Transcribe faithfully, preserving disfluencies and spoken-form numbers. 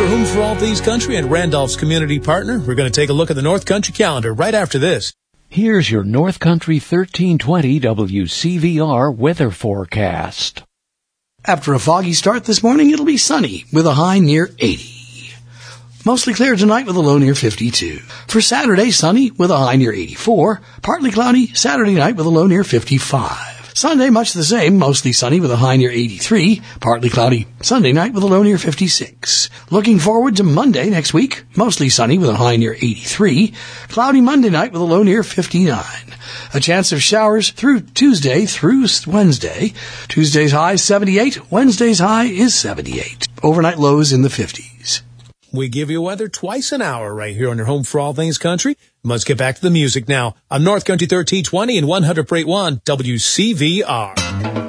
home for all things country and Randolph's community partner. We're going to take a look at the North Country calendar right after this. Here's your North Country thirteen twenty W C V R weather forecast. After a foggy start this morning, it'll be sunny with a high near eighty. Mostly clear tonight with a low near fifty-two. For Saturday, sunny with a high near eighty-four. Partly cloudy Saturday night with a low near fifty-five. Sunday, much the same, mostly sunny with a high near eighty-three. Partly cloudy Sunday night with a low near fifty-six. Looking forward to Monday next week, mostly sunny with a high near eighty-three. Cloudy Monday night with a low near fifty-nine. A chance of showers through Tuesday through Wednesday. Tuesday's high is seventy-eight. Wednesday's high is seventy-eight. Overnight lows in the fifties. We give you weather twice an hour right here on your home for all things country. Let's get back to the music now on North Country thirteen twenty and one hundred point one W C V R.